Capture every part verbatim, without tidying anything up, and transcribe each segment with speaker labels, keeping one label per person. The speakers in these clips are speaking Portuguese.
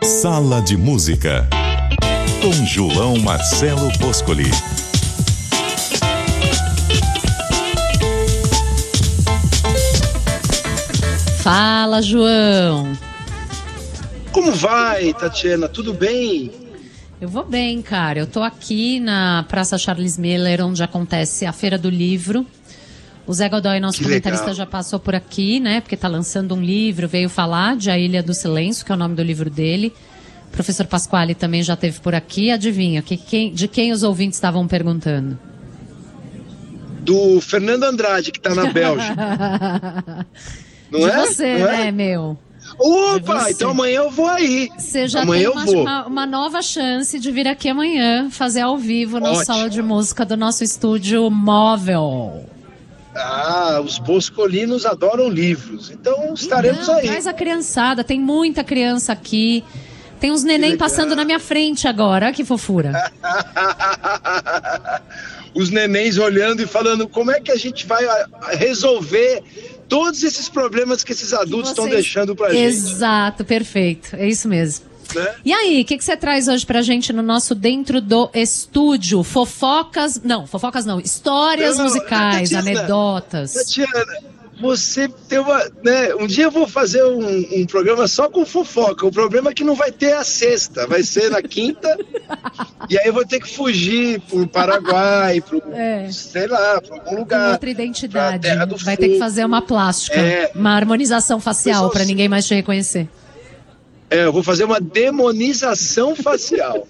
Speaker 1: Sala de Música, com João Marcelo Boscoli.
Speaker 2: Fala, João.
Speaker 3: Como vai, Tatiana? Tudo bem?
Speaker 2: Eu vou bem, cara. Eu tô aqui na Praça Charles Miller, onde acontece a Feira do Livro. O Zé Godoy, nosso
Speaker 3: Que
Speaker 2: comentarista,
Speaker 3: legal.
Speaker 2: já passou por aqui, né? Porque tá lançando um livro, veio falar de A Ilha do Silêncio, que é o nome do livro dele. O professor Pasquale também já esteve por aqui. Adivinha, que, quem, de quem os ouvintes estavam perguntando?
Speaker 3: Do Fernando Andrade, que tá na Bélgica. Não
Speaker 2: de
Speaker 3: é?
Speaker 2: você,
Speaker 3: Não
Speaker 2: né,
Speaker 3: é?
Speaker 2: meu?
Speaker 3: Opa,
Speaker 2: você.
Speaker 3: então amanhã eu vou aí.
Speaker 2: Você já
Speaker 3: amanhã
Speaker 2: tem
Speaker 3: eu
Speaker 2: uma,
Speaker 3: vou.
Speaker 2: uma, uma nova chance de vir aqui amanhã fazer ao vivo na
Speaker 3: Ótimo.
Speaker 2: sala de música do nosso estúdio móvel.
Speaker 3: Ah, os boscolinos adoram livros. Então estaremos
Speaker 2: Não,
Speaker 3: aí.
Speaker 2: traz a criançada, tem muita criança aqui. Tem uns neném
Speaker 3: legal.
Speaker 2: passando na minha frente agora, olha que fofura.
Speaker 3: Os nenéns olhando e falando como é que a gente vai ah, resolver todos esses problemas que esses adultos estão
Speaker 2: Vocês-
Speaker 3: deixando pra gente.
Speaker 2: Exato, perfeito, é isso mesmo.
Speaker 3: Né?
Speaker 2: E aí, o que, que você traz hoje pra gente no nosso Dentro do Estúdio? Fofocas, não, fofocas não, histórias
Speaker 3: Não,
Speaker 2: musicais,
Speaker 3: Tatiana,
Speaker 2: anedotas.
Speaker 3: Tatiana, você tem uma. Né, um dia eu vou fazer um, um programa só com fofoca. O problema é que não vai ter a sexta, vai ser na quinta. E aí eu vou ter que fugir pro Paraguai, pro,
Speaker 2: É.
Speaker 3: sei lá, pra algum
Speaker 2: Com
Speaker 3: lugar.
Speaker 2: outra identidade.
Speaker 3: pra Terra do
Speaker 2: Vai ter que
Speaker 3: Fogo.
Speaker 2: fazer uma plástica,
Speaker 3: É.
Speaker 2: uma harmonização facial
Speaker 3: Pessoal,
Speaker 2: pra ninguém mais te reconhecer.
Speaker 3: É, eu vou fazer uma demonização facial.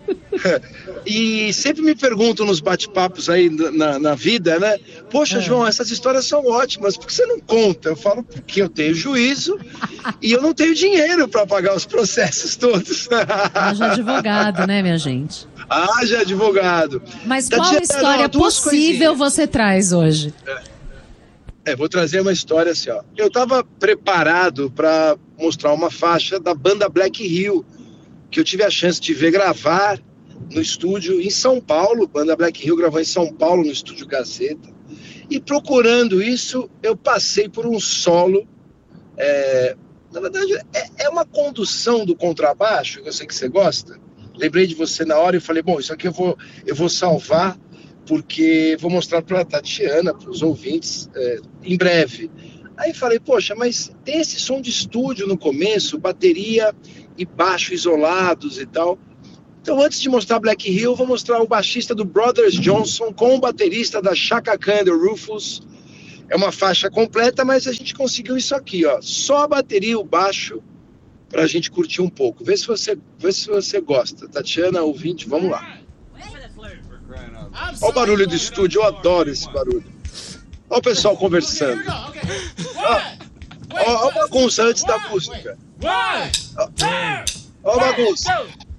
Speaker 3: E sempre me perguntam nos bate-papos aí na, na vida, né? Poxa,
Speaker 2: É.
Speaker 3: João, essas histórias são ótimas, por que você não conta? Eu falo, porque eu tenho juízo e eu não tenho dinheiro para pagar os processos todos.
Speaker 2: Haja advogado, né, minha gente?
Speaker 3: Haja advogado.
Speaker 2: Mas qual
Speaker 3: Tatiana,
Speaker 2: história
Speaker 3: duas
Speaker 2: possível
Speaker 3: coisinhas.
Speaker 2: você traz hoje?
Speaker 3: É, vou trazer uma história assim, ó. Eu estava preparado para mostrar uma faixa da banda Black Hill, que eu tive a chance de ver gravar no estúdio em São Paulo. Banda Black Hill gravou em São Paulo, no estúdio Gazeta. E procurando isso, eu passei por um solo. É, na verdade, é, é uma condução do contrabaixo, que eu sei que você gosta. Lembrei de você na hora e falei, bom, isso aqui eu vou, eu vou salvar, porque vou mostrar para a Tatiana, para os ouvintes, é, em breve. Aí falei, poxa, mas tem esse som de estúdio no começo, bateria e baixo isolados e tal. Então, antes de mostrar Black Hill, eu vou mostrar o baixista do Brothers Johnson com o baterista da Chaka Khan, do Rufus. É uma faixa completa, mas a gente conseguiu isso aqui, ó. Só a bateria e o baixo pra gente curtir um pouco. Vê se você, vê se você gosta. Tatiana, ouvinte, vamos lá. Olha o barulho do estúdio, eu adoro esse barulho. Olha o pessoal conversando. Olha a bagunça antes da música. Olha a bagunça.